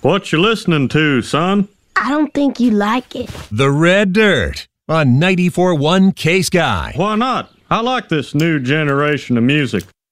What you listening to, son? I don't think you like it. The Red Dirt on 94.1 K-Sky. Why not? I like this new generation of music.